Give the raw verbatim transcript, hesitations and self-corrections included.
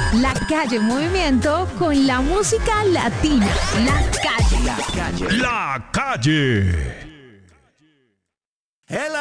La calle en movimiento con la música latina. La calle. La calle. La calle.